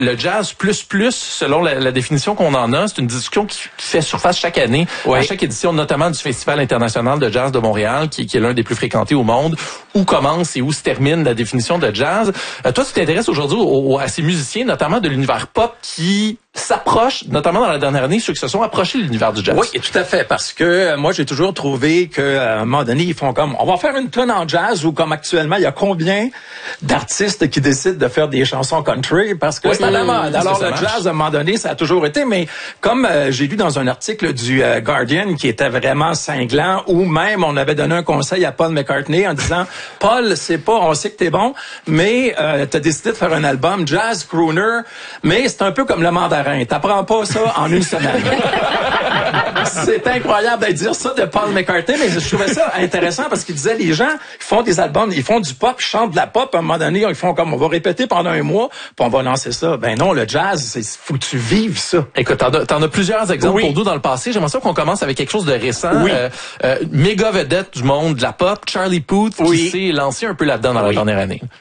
le jazz plus, selon la définition qu'on en a, c'est une discussion qui fait surface chaque année, à chaque édition, notamment du Festival international de jazz de Montréal, qui est l'un des plus fréquentés au monde, où commence et où se termine la définition de jazz. Toi, tu t'intéresses aujourd'hui à ces musiciens, notamment de l'univers pop, qui s'approchent, notamment dans la dernière année, ceux qui se sont approchés de l'univers du jazz. Oui, tout à fait, parce que moi, j'ai toujours trouvé qu'à un moment donné, ils font comme, on va faire une tonne en jazz, ou comme actuellement, il y a combien d'artistes qui décident de faire des chansons country, parce que c'est à la mode. Alors, le jazz, à un moment donné, ça a toujours été, mais comme j'ai lu dans un article du Guardian qui était vraiment cinglant, où même on avait donné un conseil à Paul McCartney en disant, Paul, on sait que t'es bon, mais t'as décidé de faire un album jazz crooner, mais c'est un peu comme le mandarin. T'apprends pas ça en une semaine. C'est incroyable de dire ça de Paul McCartney, mais je trouvais ça intéressant parce qu'il disait, les gens, ils font des albums, ils font du pop, ils chantent de la pop, à un moment donné, ils font comme, on va répéter pendant un mois, puis on va lancer ça. Ben non, le jazz, faut que tu vives ça. Écoute, t'en as plusieurs exemples pour nous dans le passé. J'aimerais ça qu'on commence avec quelque chose de récent. Méga vedette du monde de la pop, Charlie Puth, qui s'est lancé un peu là-dedans dans la dernière année.